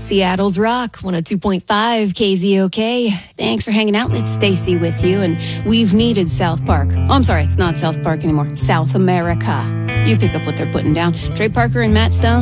Seattle's Rock, 102.5 KZOK. Thanks for hanging out. It's Stacy with you, and we've needed South Park. Oh, I'm sorry, it's not South Park anymore. South America. You pick up what they're putting down. Trey Parker and Matt Stone.